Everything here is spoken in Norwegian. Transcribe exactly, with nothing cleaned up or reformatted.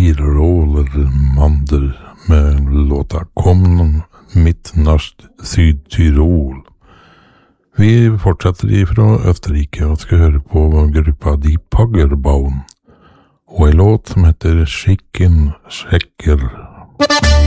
Tiroler Mander med låta Kom mitt nach Syd-Tyrol. Vi fortsetter ifra Østerrike og skal høre på gruppa Die Paggerbauen og en låt som heter Schicken Schecker.